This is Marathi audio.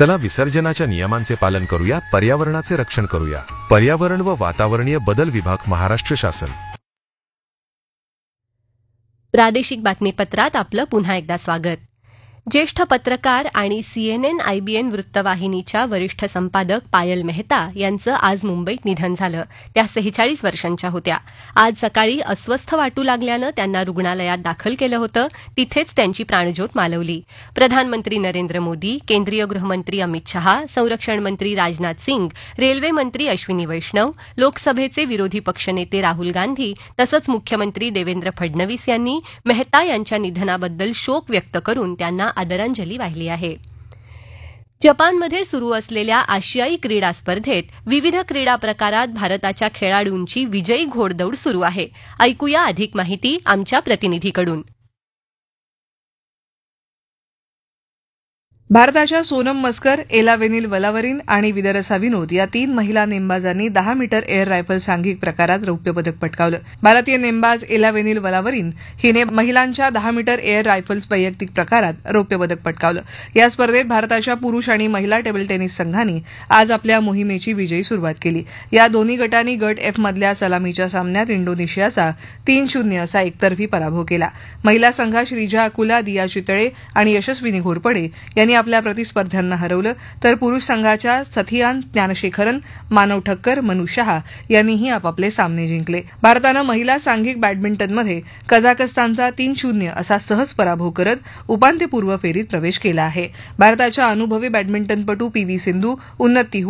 चला विसर्जनाच्या नियमांचे पालन करूया, पर्यावरणाचे रक्षण करूया. पर्यावरण व वातावरणीय बदल विभाग, महाराष्ट्र शासन. प्रादेशिक बातमीपत्रात आपलं पुन्हा एकदा स्वागत. ज्येष्ठ पत्रकार आणि CNN IBN वृत्तवाहिनीच्या वरिष्ठ संपादक पायल मेहता यांचं आज मुंबईत निधन झालं. त्या 46 वर्षांच्या होत्या. आज सकाळी अस्वस्थ वाटू लागल्यानं त्यांना रुग्णालयात दाखल केलं होतं. तिथेच त्यांची प्राणज्योत मालवली. प्रधानमंत्री नरेंद्र मोदी, केंद्रीय गृहमंत्री अमित शहा, संरक्षण मंत्री राजनाथ सिंग, रेल्वे मंत्री अश्विनी वैष्णव, लोकसभेचे विरोधी पक्षनेते राहुल गांधी तसंच मुख्यमंत्री देवेंद्र फडणवीस यांनी मेहता यांच्या निधनाबद्दल शोक व्यक्त करून त्यांना आदरांजली वाहिली आहे. जपानमध्ये सुरू असलेल्या आशियाई क्रीडा स्पर्धेत विविध क्रीडा प्रकारात भारताच्या खेळाडूंची विजयी घोडदौड सुरू आहे. ऐकूया अधिक माहिती आमच्या प्रतिनिधीकडून. भारताच्या सोनम मस्कर, एलावेनिल वलावरीन आणि विदरसा विनोद या 3 महिला नेमबाजांनी 10 मीटर एअर रायफल सांघिक प्रकारात रौप्य पदक पटकावलं. भारतीय नेमबाज एलावेनिल वलावरीन हिने महिलांच्या 10 मीटर एअर रायफल्स वैयक्तिक प्रकारात रौप्य पदक पटकावलं. या स्पर्धेत भारताच्या पुरुष आणि महिला टेबल टेनिस संघांनी आज आपल्या मोहिमेची विजयी सुरुवात केली. या दोन्ही गटांनी गट F मधल्या सलामीच्या सामन्यात इंडोनेशियाचा 3-0 असा एकतर्फी पराभव केला. महिला संघात श्रीजा अकुला, दिया चितळे आणि यशस्विनी घोरपडे यांनी आपल्या प्रतिस्पर्ध्यांना हरवलं, तर पुरुष संघाच्या सथियान ज्ञानशेखरन, मानव ठक्कर, मनु शहा यांनीही आपापले सामने जिंकले. भारतानं महिला सांघिक बॅडमिंटनमध्ये कझाकस्तानचा 3-0 असा सहज पराभव करत उपांत्यपूर्व फेरीत प्रवेश केला आहे. भारताच्या अनुभवी बॅडमिंटनपटू PV सिंधू, उन्नती